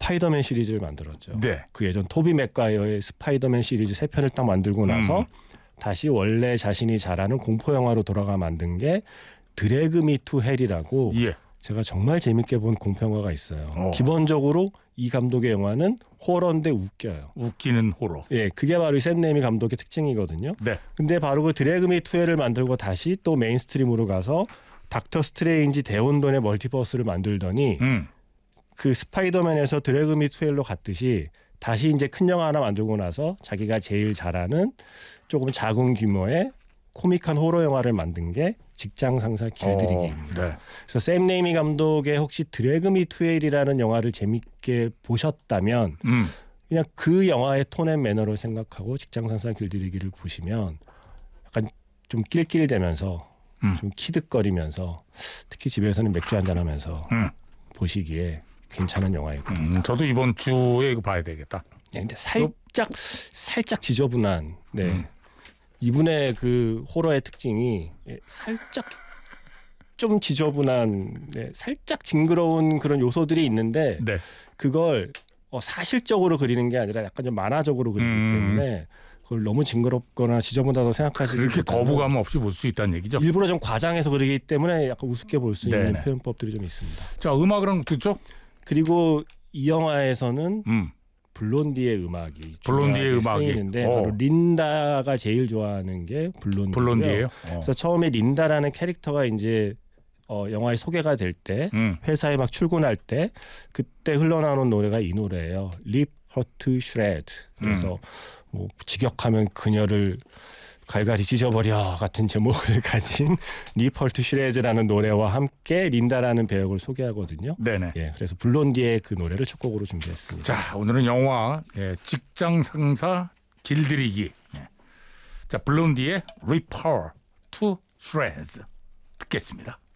스파이더맨 시리즈를 만들었죠. 네. 그 예전 토비 맥과이어의 스파이더맨 시리즈 3편을 딱 만들고 나서 다시 원래 자신이 잘하는 공포 영화로 돌아가 만든 게 드래그 미 투 헬이라고 예. 제가 정말 재밌게 본 공포 영화가 있어요. 기본적으로 이 감독의 영화는 호러인데 웃겨요. 웃기는 호러. 예, 그게 바로 이 샘 레이미 감독의 특징이거든요. 네. 근데 바로 그 드래그 미 투 헬을 만들고 다시 또 메인스트림으로 가서 닥터 스트레인지 대혼돈의 멀티버스를 만들더니 그 스파이더맨에서 드래그 미 투 헬로 갔듯이 다시 이제 큰 영화 하나 만들고 나서 자기가 제일 잘하는 조금 작은 규모의 코믹한 호러 영화를 만든 게 직장 상사 길들이기입니다. 네. 그래서 샘 레이미 감독의 혹시 드래그 미 투 헬이라는 영화를 재밌게 보셨다면 그냥 그 영화의 톤 앤 매너를 생각하고 직장 상사 길들이기를 보시면 약간 좀 낄낄대면서 좀 키득거리면서 특히 집에서는 맥주 한잔하면서 보시기에 괜찮은 영화이거든요. 저도 이번 주에 이거 봐야 되겠다. 네, 근데 살짝 지저분한 이분의 그 호러의 특징이 살짝 좀 지저분한 살짝 징그러운 그런 요소들이 있는데 네. 그걸 사실적으로 그리는 게 아니라 약간 좀 만화적으로 그리기 때문에 그걸 너무 징그럽거나 지저분하다고 생각하시기 그렇게 거부감 없이 볼 수 있다는 얘기죠. 일부러 좀 과장해서 그리기 때문에 약간 우습게 볼 수 있는 네네. 표현법들이 좀 있습니다. 자, 음악을 한곡 듣죠. 그리고 이 영화에서는 블론디의 음악이 쓰이는데 바로 린다가 제일 좋아하는 게 블론디예요. 그래서 처음에 린다라는 캐릭터가 이제 영화에 소개가 될 때 회사에 막 출근할 때 그때 흘러나오는 노래가 이 노래예요. Rip Her to Shreds. 그래서 뭐 직역하면 그녀를 갈갈이 찢어버려 같은 제목을 가진 Rip Her to Shreds*라는 노래와 함께 린다라는 배역을 소개하거든요. 네네. 예, 그래서 블론디의 그 노래를 첫 곡으로 준비했습니다. 자, 오늘은 영화 직장 상사 길들이기. 자, 블론디의 Rip Her to Shreds 듣겠습니다.